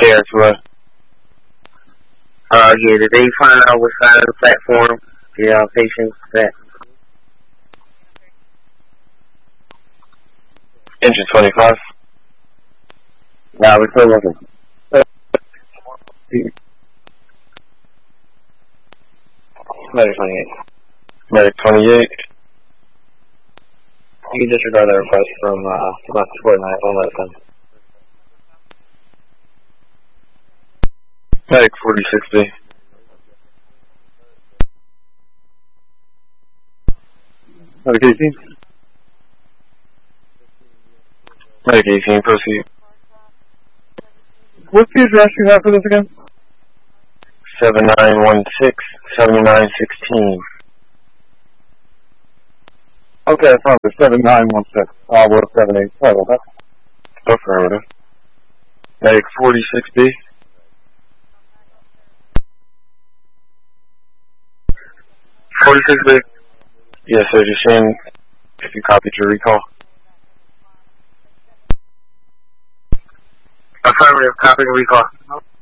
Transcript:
KX1. Yeah, did they find out what side of the platform the patient's at? Engine 25. Nah, we're still looking. Medic 28. Medic 28. You can disregard that request from Master 49. Don't let it come. Medic 46B. Medic 18. Medic 18, proceed. What's the address you have for this again? 7916-7916. Okay, I found it. 7916. We're 78. Okay. Affirmative. Medic 46B. Yes, sir. Just saying if you copied your recall. Affirmative, copy the recall.